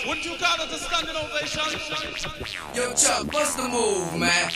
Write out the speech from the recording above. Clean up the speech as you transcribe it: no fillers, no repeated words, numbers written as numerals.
Wouldn't you call it a standing ovation? Yo, Chuck, what's the move, man?